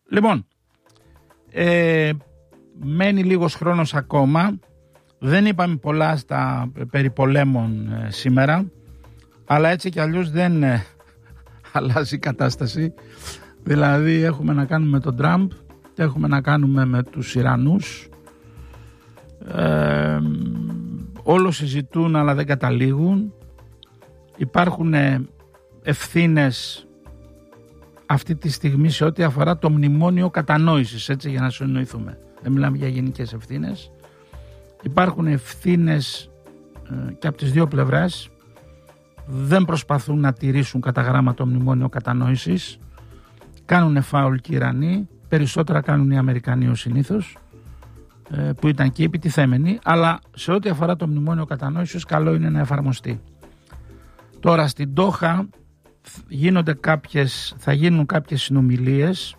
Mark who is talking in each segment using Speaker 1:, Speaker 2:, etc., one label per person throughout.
Speaker 1: Λοιπόν, μένει λίγος χρόνος ακόμα. Δεν είπαμε πολλά στα περί πολέμων σήμερα, αλλά έτσι κι αλλιώς δεν αλλάζει η κατάσταση. Δηλαδή έχουμε να κάνουμε με τον Τραμπ και έχουμε να κάνουμε με τους Ιρανούς. Όλο συζητούν αλλά δεν καταλήγουν. Υπάρχουν ευθύνες αυτή τη στιγμή σε ό,τι αφορά το μνημόνιο κατανόησης, έτσι, για να συνοηθούμε. Δεν μιλάμε για γενικές ευθύνες. Υπάρχουν ευθύνες και από τις δύο πλευρές. Δεν προσπαθούν να τηρήσουν κατά γράμμα το μνημόνιο κατανόησης. Κάνουν φάουλ και οι Ιρανοί. Περισσότερα κάνουν οι Αμερικανοί ως συνήθως, που ήταν και επιτιθέμενοι. Αλλά σε ό,τι αφορά το μνημόνιο κατανόησης, καλό είναι να εφαρμοστεί. Τώρα στην Ντόχα θα γίνουν κάποιες συνομιλίες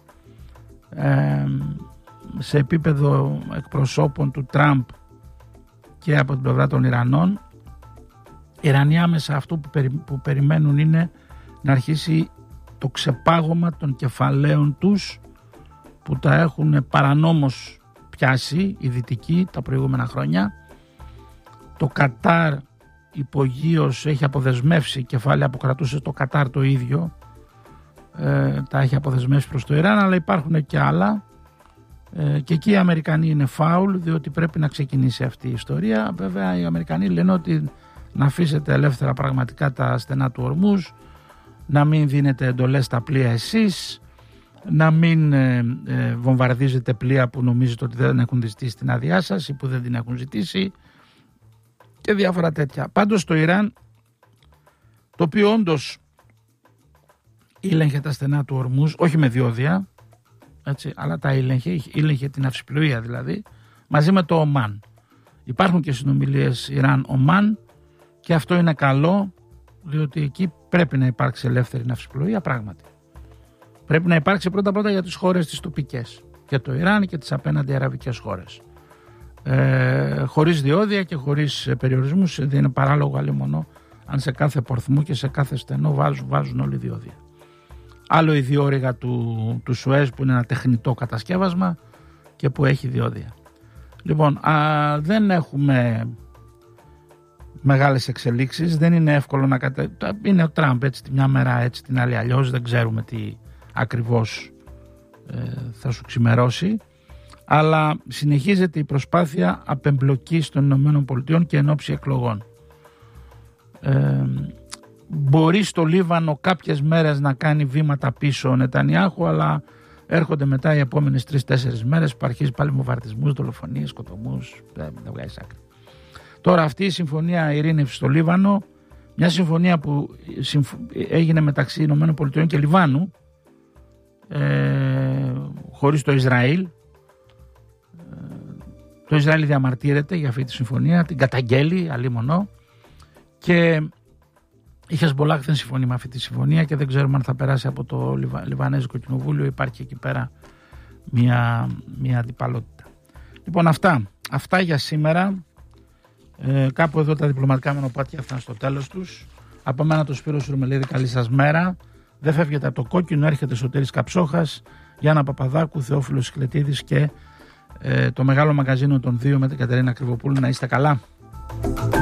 Speaker 1: σε επίπεδο εκπροσώπων του Τραμπ και από την πλευρά των Ιρανών. Οι Ιρανοί άμεσα αυτό που περιμένουν είναι να αρχίσει το ξεπάγωμα των κεφαλαίων τους που τα έχουν παρανόμως πιάσει οι Δυτικοί τα προηγούμενα χρόνια. Το Κατάρ υπογείως έχει αποδεσμεύσει κεφάλαια που κρατούσε το Κατάρ το ίδιο, τα έχει αποδεσμεύσει προς το Ιράν, αλλά υπάρχουν και άλλα, και εκεί οι Αμερικανοί είναι φάουλ, διότι πρέπει να ξεκινήσει αυτή η ιστορία. Βέβαια οι Αμερικανοί λένε ότι να αφήσετε ελεύθερα πραγματικά τα στενά του Ορμούζ, να μην δίνετε εντολές στα πλοία εσείς, να μην βομβαρδίζετε πλοία που νομίζετε ότι δεν έχουν ζητήσει την άδειά σας ή που δεν την έχουν ζητήσει και διάφορα τέτοια. Πάντως το Ιράν, το οποίο όντως ήλεγχε τα στενά του Ορμούζ, όχι με διόδια, έτσι, αλλά τα ήλεγχε την αυσιπλοεία δηλαδή, μαζί με το Ομάν. Υπάρχουν και συνομιλίες Ιράν-Ομάν και αυτό είναι καλό, διότι εκεί πρέπει να υπάρξει ελεύθερη ναυσιπλοεία πράγματι. Πρέπει να υπάρξει πρώτα για τις χώρες τις τοπικές, και το Ιράν και τις απέναντι αραβικές χώρες. Χωρίς διόδια και χωρίς περιορισμούς, δεν είναι παράλογο αλλήμονο αν σε κάθε πορθμό και σε κάθε στενό βάζουν όλοι διόδια. Άλλο η διόρυγα του Σουέζ που είναι ένα τεχνητό κατασκεύασμα και που έχει διόδια. Λοιπόν, δεν έχουμε μεγάλες εξελίξεις, δεν είναι εύκολο να είναι ο Τραμπ έτσι τη μια μέρα, έτσι την άλλη αλλιώς, δεν ξέρουμε τι ακριβώς θα σου ξημερώσει, αλλά συνεχίζεται η προσπάθεια απεμπλοκής των ΗΠΑ και εν ώψη εκλογών. Μπορεί στο Λίβανο κάποιες μέρες να κάνει βήματα πίσω ο Νετανιάχου, αλλά έρχονται μετά οι επόμενες 3-4 μέρες που αρχίζει πάλι βομβαρδισμούς, δολοφονίες, σκοτωμούς, δεν βγάζει άκρη. Τώρα αυτή η συμφωνία ειρήνευσης στο Λίβανο, μια συμφωνία που έγινε μεταξύ ΗΠΑ και Λιβάνου, χωρίς το Ισραήλ. Το Ισραήλ διαμαρτύρεται για αυτή τη συμφωνία, την καταγγέλει αλλήμονο, και η Χεσμπολάχ δεν συμφωνεί με αυτή τη συμφωνία και δεν ξέρουμε αν θα περάσει από το Λιβανέζικο Κοινοβούλιο. Υπάρχει εκεί πέρα μια αντιπαλότητα. Λοιπόν, αυτά για σήμερα. Κάπου εδώ τα διπλωματικά μονοπάτια φτάνουν στο τέλος τους. Από μένα το Σπύρο Σουρμελίδη, καλή σας μέρα. Δεν φεύγετε από το κόκκινο, έρχεται Σωτήρης Καψόχας, Γιάννα Παπαδάκου, Θεόφιλος Σικλετίδης και το μεγάλο μαγαζίνο των δύο με την Κατερίνα Κρυβοπούλου. Να είστε καλά.